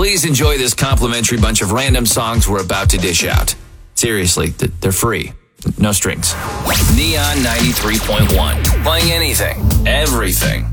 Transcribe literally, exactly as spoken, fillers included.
Please enjoy this complimentary bunch of random songs we're about to dish out. Seriously, they're free. No strings. Neon ninety-three point one. Playing anything, everything.